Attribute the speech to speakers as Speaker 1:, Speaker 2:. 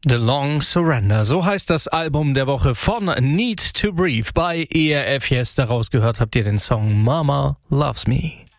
Speaker 1: The Long Surrender, so heißt das Album der Woche von Need to Breathe bei ERF Yes. Daraus gehört habt ihr den Song Mama Loves Me.